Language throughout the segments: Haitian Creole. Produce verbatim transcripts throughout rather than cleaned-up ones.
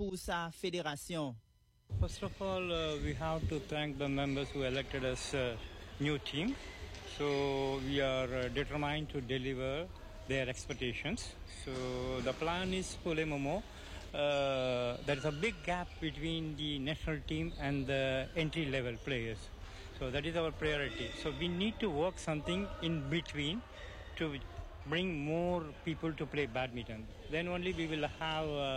pour sa fédération. First of all, uh, we have to thank the members who elected us a new team. So we are uh, determined to deliver their expectations. So the plan is Pule Momo. Uh, there is a big gap between the national team and the entry-level players. So that is our priority. So we need to work something in between to bring more people to play badminton. Then only we will have, uh,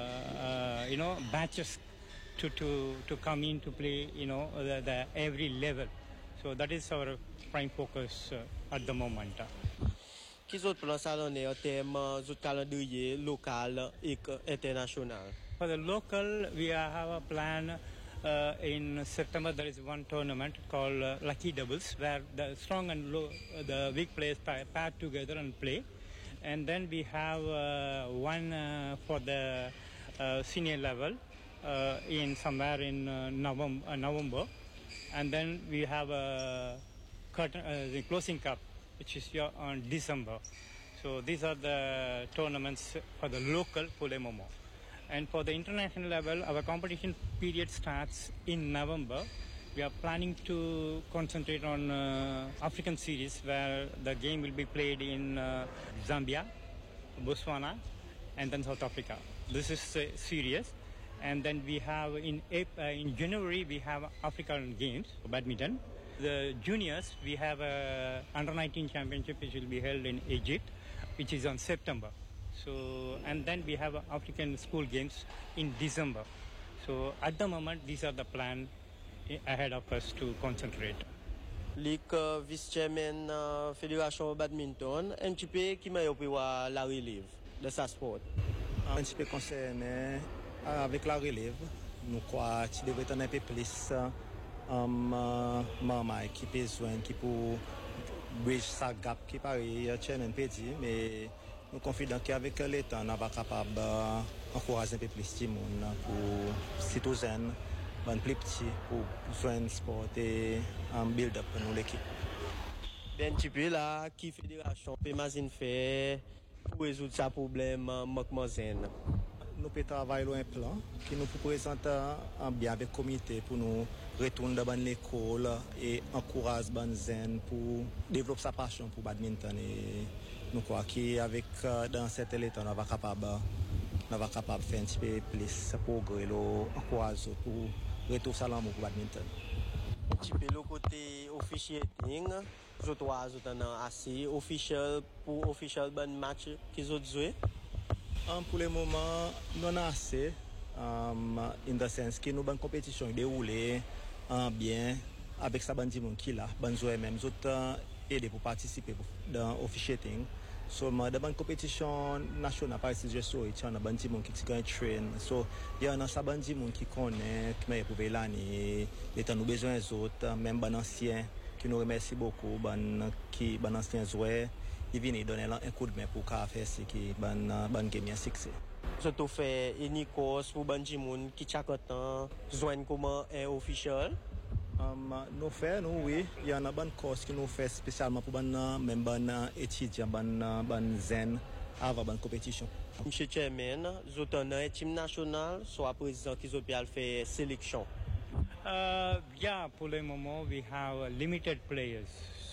uh, you know, batches to, to, to come in to play, you know, the, the every level. So that is our prime focus uh, at the moment. Quels autres plans ça en est en termes de calendrier local et international? For the local, we have a plan. Uh, in September, there is one tournament called uh, Lucky Doubles, where the strong and low, uh, the weak players pair, pair together and play. And then we have uh, one uh, for the uh, senior level uh, in somewhere in uh, November, uh, November. And then we have a curtain, uh, the closing cup, which is here on December. So these are the tournaments for the local Pule Momo. And for the international level, our competition period starts in November. We are planning to concentrate on uh, African series, where the game will be played in uh, Zambia, Botswana, and then South Africa. This is uh, serious. And then we have in uh, in January we have African Games for badminton. The juniors, we have a under nineteen championship which will be held in Egypt, which is on September. So, and then we have African school games in December. So at the moment, these are the plan ahead of us to concentrate. Ligue uh, vice-chairman uh, Fédération Badminton, un petit peu qui m'a appris la relève de sa sport. Un petit peu concerné avec la relève, nous croyons qu'il devrait être un peu plus um, uh, maman qui peut besoin qui pour bridge sa gap qui paraît chairman peut dire, mais nous confions qu'avec le temps, on va être capable d'encourager un peu plus de monde pour citoyens, les plus petits, pour joindre le sport et un build-up pour nous l'équipe. Un petit peu là, qui fédération peut imaginer faire pour résoudre ce problème manquement. Nous pouvons travailler un plan qui nous présente un bien avec le comité pour nous retourner dans l'école et encourager les jeunes pour développer sa passion pour le badminton. Et nous croyons qu'avec dans cet état, on va capable, on va capable de faire un petit peu plus de progrès, encourager pour retourner à l'amour pour le badminton. Un petit peu le côté officiating, je dois ajouter assez officiel pour officiel bon match qu'ils ont joué. Um, pour le moment, nous avons assez, um, in the sense que nous avons une compétition déroulée um, bien avec sa bande de monde qui là, bande joueurs même, nous avons aidé pour participer dans officiating. So, dans une compétition nationale, par exemple, je suis il y a une bande de monde qui train. So, il y a une bande de monde qui connaît, qui m'a éprouvé l'année, les temps nous besoin des autres, même les anciens, qui nous remercient beaucoup, qui les anciens joueurs. Il vient donner un coup de main pour faire ce qui ban game un succès. Je te fais une course pour Banjimoun qui chaque temps joindre comme un officiel. Um, nous faisons, nous, oui, il y a une bonne course qui nous fait spécialement pour ban même ban étudiants, ban ban zen avant ban compétition. Monsieur Chairman, je te un team national, soit président qui a fait sélection. Uh, yeah, pour le moment we have limited players.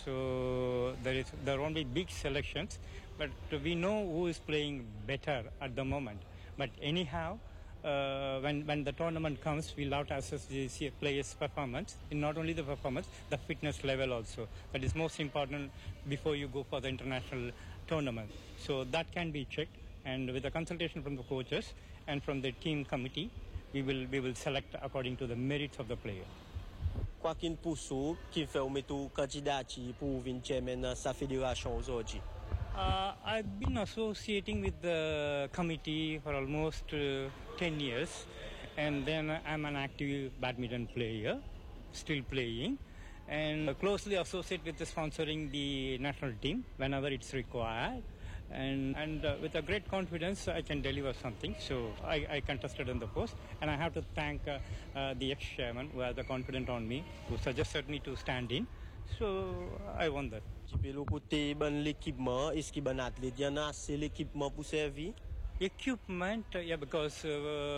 So there is there won't be big selections, but we know who is playing better at the moment. But anyhow, uh, when when the tournament comes, we'll have to assess the players' performance. And not only the performance, the fitness level also. That is most important before you go for the international tournament. So that can be checked, and with the consultation from the coaches and from the team committee, we will we will select according to the merits of the player. Quoi qu'il pousse qui fait au métaux candidat pour venir chairman sa fédération aujourd'hui. Uh, I've been associating with the committee for almost uh, ten years, and then I'm an active badminton player, still playing, and closely associate with the sponsoring the national team whenever it's required, and and uh, with a great confidence I can deliver something. So I, I contested in the post, and I have to thank uh, uh, the ex-chairman who has the confidence on me, who suggested me to stand in. So I won that. Tu peux le côté bon l'équipement, est-ce qu'il bon athlète, il y en a assez l'équipement pour servir? Equipment, yeah, because uh,